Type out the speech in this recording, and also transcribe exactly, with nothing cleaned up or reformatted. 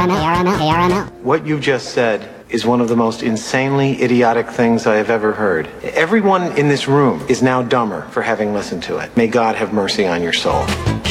M L, A R M L, A R M L. What you've just said is one of the most insanely idiotic things I have ever heard. Everyone in this room is now dumber for having listened to it. May God have mercy on your soul.